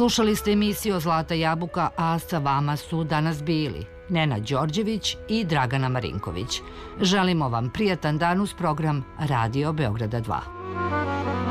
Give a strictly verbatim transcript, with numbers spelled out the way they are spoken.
Slušali ste emisiju Zlata jabuka, a sa vama su danas bili Nenad Đorđević i Dragana Marinković. Želimo vam prijatan dan uz program Radio Beograda dva.